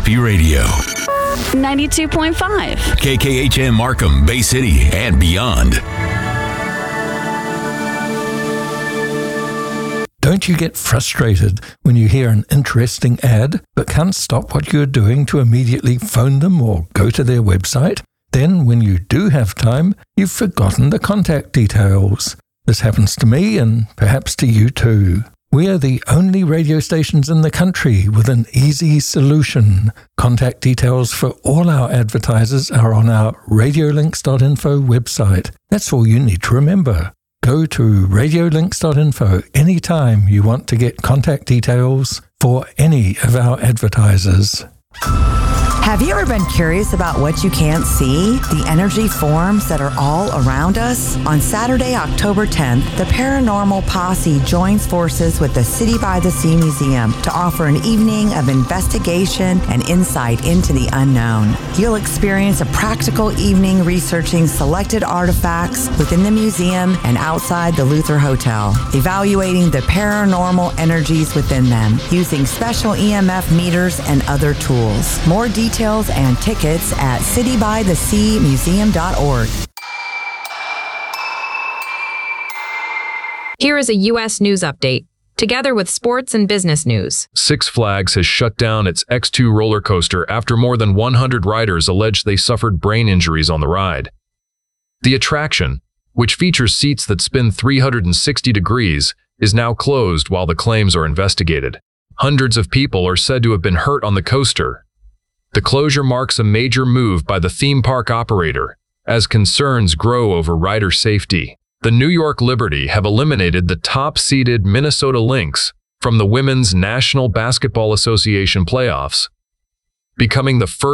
Happy Radio. 92.5. KKHM Markham, Bay City, and beyond. Don't you get frustrated when you hear an interesting ad but can't stop what you're doing to immediately phone them or go to their website? Then, when you do have time, you've forgotten the contact details. This happens to me and perhaps to you too. We are the only radio stations in the country with an easy solution. Contact details for all our advertisers are on our radiolinks.info website. That's all you need to remember. Go to radiolinks.info anytime you want to get contact details for any of our advertisers. Have you ever been curious about what you can't see? The energy forms that are all around us? On Saturday, October 10th, the Paranormal Posse joins forces with the City by the Sea Museum to offer an evening of investigation and insight into the unknown. You'll experience a practical evening researching selected artifacts within the museum and outside the Luther Hotel, evaluating the paranormal energies within them using special EMF meters and other tools. More details and tickets at citybytheseamuseum.org. Here is a U.S. news update, together with sports and business news. Six Flags has shut down its X2 roller coaster after more than 100 riders alleged they suffered brain injuries on the ride. The attraction, which features seats that spin 360 degrees, is now closed while the claims are investigated. Hundreds of people are said to have been hurt on the coaster. The closure marks a major move by the theme park operator, as concerns grow over rider safety. The New York Liberty have eliminated the top-seeded Minnesota Lynx from the Women's National Basketball Association playoffs, becoming the first